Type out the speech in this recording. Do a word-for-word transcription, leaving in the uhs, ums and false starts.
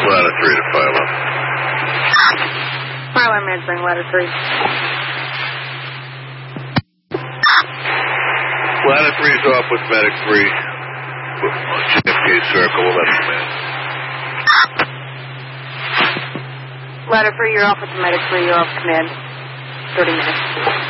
Ladder three to fire up. Fire line man's bring ladder three. Ladder three's off with medic three. J F K circle, eleven man. Ladder three, you're off with the medic three, you're off command. thirty minutes.